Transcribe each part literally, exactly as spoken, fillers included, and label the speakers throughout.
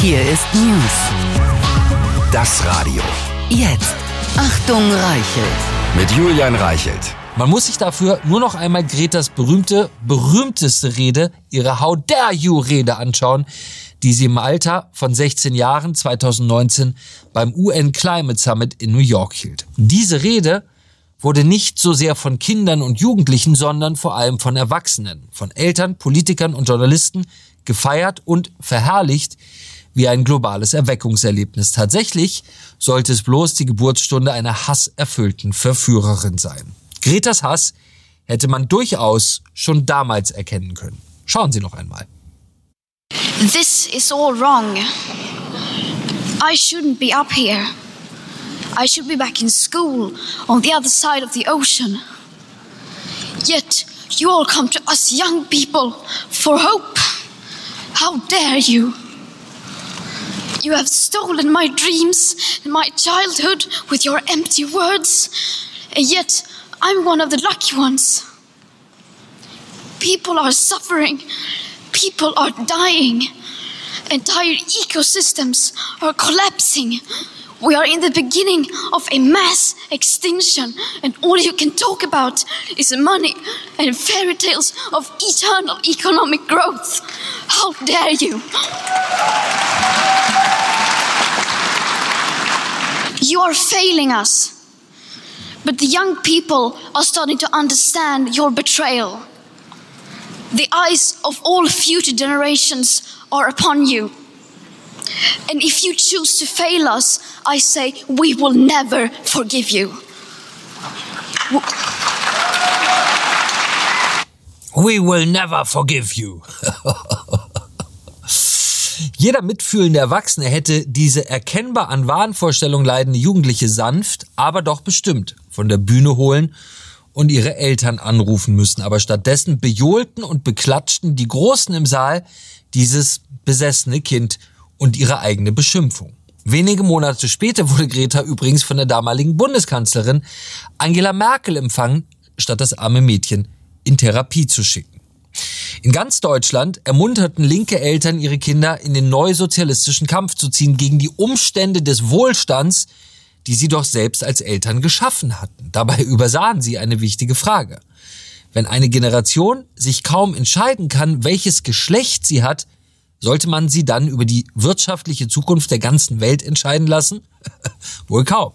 Speaker 1: Hier ist News.
Speaker 2: Das Radio.
Speaker 1: Jetzt. Achtung, Reichelt.
Speaker 2: Mit Julian Reichelt.
Speaker 3: Man muss sich dafür nur noch einmal Gretas berühmte, berühmteste Rede, ihre How Dare You Rede anschauen, die sie im Alter von sechzehn Jahren zweitausendneunzehn beim U N Climate Summit in New York hielt. Diese Rede wurde nicht so sehr von Kindern und Jugendlichen, sondern vor allem von Erwachsenen, von Eltern, Politikern und Journalisten gefeiert und verherrlicht wie ein globales Erweckungserlebnis. Tatsächlich sollte es bloß die Geburtsstunde einer hasserfüllten Verführerin sein. Gretas Hass hätte man durchaus schon damals erkennen können. Schauen Sie noch einmal.
Speaker 4: This is all wrong. I shouldn't be up here. I should be back in school on the other side of the ocean. Yet you all come to us young people for hope. How dare you? You have stolen my dreams and my childhood with your empty words, and yet I'm one of the lucky ones. People are suffering. People are dying. Entire ecosystems are collapsing. We are in the beginning of a mass extinction, and all you can talk about is money and fairy tales of eternal economic growth. How dare you? You are failing us. But the young people are starting to understand your betrayal. The eyes of all future generations are upon you. And if you choose to fail us, I say we will never forgive you.
Speaker 3: We will never forgive you. Jeder mitfühlende Erwachsene hätte diese erkennbar an Wahnvorstellungen leidende Jugendliche sanft, aber doch bestimmt von der Bühne holen und ihre Eltern anrufen müssen. Aber stattdessen bejohlten und beklatschten die Großen im Saal dieses besessene Kind und ihre eigene Beschimpfung. Wenige Monate später wurde Greta übrigens von der damaligen Bundeskanzlerin Angela Merkel empfangen, statt das arme Mädchen in Therapie zu schicken. In ganz Deutschland ermunterten linke Eltern ihre Kinder, in den neusozialistischen Kampf zu ziehen gegen die Umstände des Wohlstands, die sie doch selbst als Eltern geschaffen hatten. Dabei übersahen sie eine wichtige Frage. Wenn eine Generation sich kaum entscheiden kann, welches Geschlecht sie hat, sollte man sie dann über die wirtschaftliche Zukunft der ganzen Welt entscheiden lassen? Wohl kaum.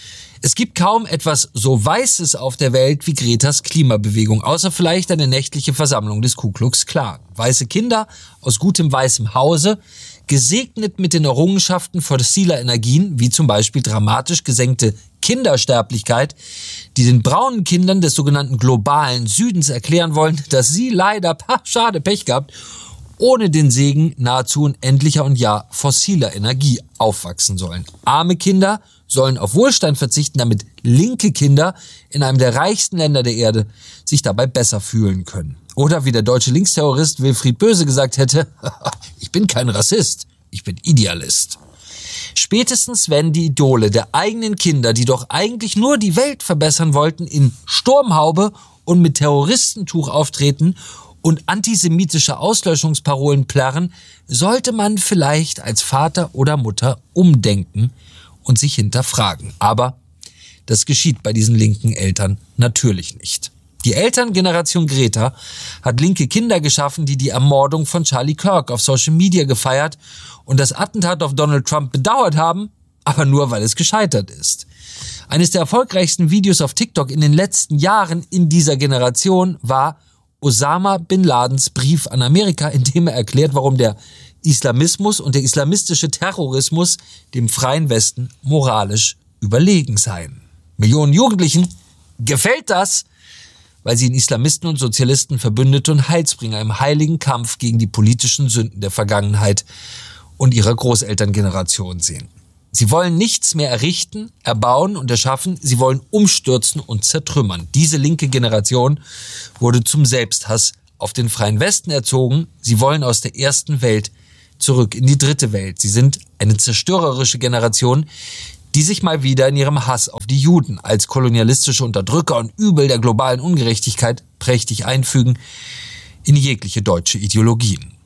Speaker 3: Es gibt kaum etwas so Weißes auf der Welt wie Gretas Klimabewegung, außer vielleicht eine nächtliche Versammlung des Ku Klux Klan. Weiße Kinder aus gutem weißem Hause, gesegnet mit den Errungenschaften fossiler Energien, wie zum Beispiel dramatisch gesenkte Kindersterblichkeit, die den braunen Kindern des sogenannten globalen Südens erklären wollen, dass sie leider, pah, schade, Pech gehabt, ohne den Segen nahezu unendlicher und ja fossiler Energie aufwachsen sollen. Arme Kinder sollen auf Wohlstand verzichten, damit linke Kinder in einem der reichsten Länder der Erde sich dabei besser fühlen können. Oder wie der deutsche Linksterrorist Wilfried Böse gesagt hätte, ich bin kein Rassist, ich bin Idealist. Spätestens wenn die Idole der eigenen Kinder, die doch eigentlich nur die Welt verbessern wollten, in Sturmhaube und mit Terroristentuch auftreten und antisemitische Auslöschungsparolen plärren, sollte man vielleicht als Vater oder Mutter umdenken und sich hinterfragen. Aber das geschieht bei diesen linken Eltern natürlich nicht. Die Elterngeneration Greta hat linke Kinder geschaffen, die die Ermordung von Charlie Kirk auf Social Media gefeiert und das Attentat auf Donald Trump bedauert haben, aber nur, weil es gescheitert ist. Eines der erfolgreichsten Videos auf TikTok in den letzten Jahren in dieser Generation war Osama Bin Ladens Brief an Amerika, in dem er erklärt, warum der Islamismus und der islamistische Terrorismus dem freien Westen moralisch überlegen seien. Millionen Jugendlichen gefällt das, weil sie in Islamisten und Sozialisten Verbündete und Heilsbringer im heiligen Kampf gegen die politischen Sünden der Vergangenheit und ihrer Großelterngeneration sehen. Sie wollen nichts mehr errichten, erbauen und erschaffen, sie wollen umstürzen und zertrümmern. Diese linke Generation wurde zum Selbsthass auf den freien Westen erzogen. Sie wollen aus der ersten Welt zurück in die dritte Welt. Sie sind eine zerstörerische Generation, die sich mal wieder in ihrem Hass auf die Juden als kolonialistische Unterdrücker und Übel der globalen Ungerechtigkeit prächtig einfügen in jegliche deutsche Ideologien.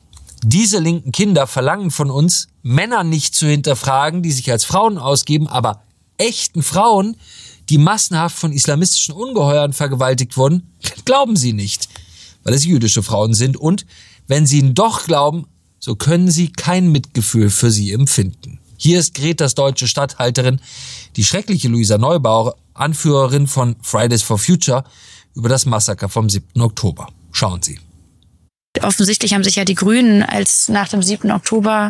Speaker 3: Diese linken Kinder verlangen von uns, Männer nicht zu hinterfragen, die sich als Frauen ausgeben, aber echten Frauen, die massenhaft von islamistischen Ungeheuern vergewaltigt wurden, glauben sie nicht, weil es jüdische Frauen sind. Und wenn sie ihnen doch glauben, so können sie kein Mitgefühl für sie empfinden. Hier ist Gretas deutsche Statthalterin, die schreckliche Luisa Neubauer, Anführerin von Fridays for Future, über das Massaker vom siebten Oktober. Schauen Sie.
Speaker 5: Offensichtlich haben sich ja die Grünen als nach dem siebten Oktober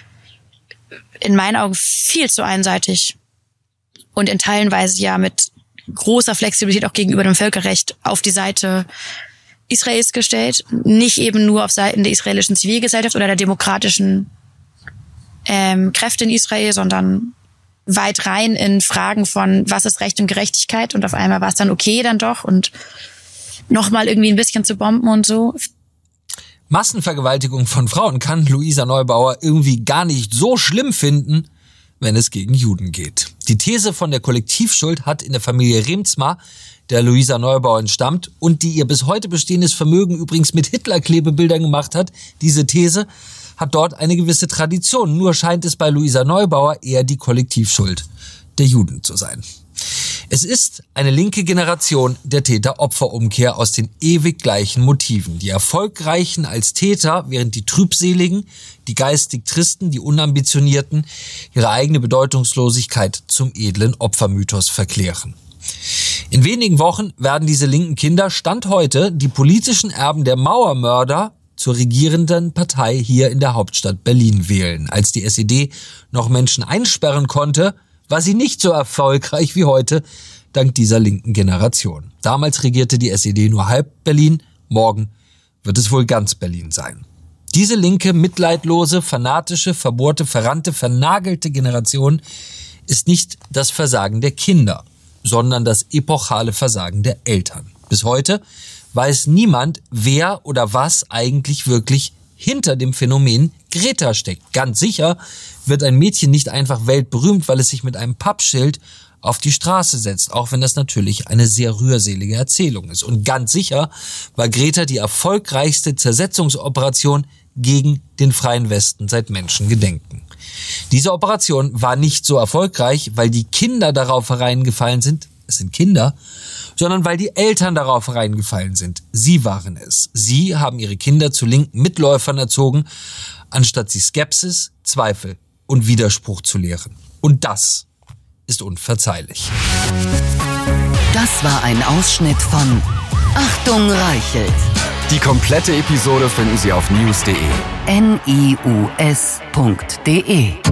Speaker 5: in meinen Augen viel zu einseitig und in Teilenweise ja mit großer Flexibilität auch gegenüber dem Völkerrecht auf die Seite Israels gestellt. Nicht eben nur auf Seiten der israelischen Zivilgesellschaft oder der demokratischen ähm, Kräfte in Israel, sondern weit rein in Fragen von, was ist Recht und Gerechtigkeit, und auf einmal war es dann okay dann doch und nochmal irgendwie ein bisschen zu bomben und so.
Speaker 3: Massenvergewaltigung von Frauen kann Luisa Neubauer irgendwie gar nicht so schlimm finden, wenn es gegen Juden geht. Die These von der Kollektivschuld hat in der Familie Reemtsma, der Luisa Neubauer entstammt und die ihr bis heute bestehendes Vermögen übrigens mit Hitler-Klebebildern gemacht hat, diese These hat dort eine gewisse Tradition. Nur scheint es bei Luisa Neubauer eher die Kollektivschuld der Juden zu sein. Es ist eine linke Generation der Täter-Opfer-Umkehr aus den ewig gleichen Motiven. Die Erfolgreichen als Täter, während die Trübseligen, die geistig Tristen, die Unambitionierten ihre eigene Bedeutungslosigkeit zum edlen Opfermythos verklären. In wenigen Wochen werden diese linken Kinder, Stand heute, die politischen Erben der Mauermörder zur regierenden Partei hier in der Hauptstadt Berlin wählen. Als die S E D noch Menschen einsperren konnte, war sie nicht so erfolgreich wie heute, dank dieser linken Generation. Damals regierte die S E D nur halb Berlin, morgen wird es wohl ganz Berlin sein. Diese linke, mitleidlose, fanatische, verbohrte, verrannte, vernagelte Generation ist nicht das Versagen der Kinder, sondern das epochale Versagen der Eltern. Bis heute weiß niemand, wer oder was eigentlich wirklich hinter dem Phänomen Greta steckt. Ganz sicher wird ein Mädchen nicht einfach weltberühmt, weil es sich mit einem Pappschild auf die Straße setzt, auch wenn das natürlich eine sehr rührselige Erzählung ist. Und ganz sicher war Greta die erfolgreichste Zersetzungsoperation gegen den freien Westen seit Menschengedenken. Diese Operation war nicht so erfolgreich, weil die Kinder darauf hereingefallen sind, es sind Kinder, sondern weil die Eltern darauf hereingefallen sind. Sie waren es. Sie haben ihre Kinder zu linken Mitläufern erzogen, anstatt sie Skepsis, Zweifel und Widerspruch zu lehren. Und das ist unverzeihlich.
Speaker 1: Das war ein Ausschnitt von Achtung Reichelt.
Speaker 2: Die komplette Episode finden Sie auf news punkt de.
Speaker 1: N I U S punkt de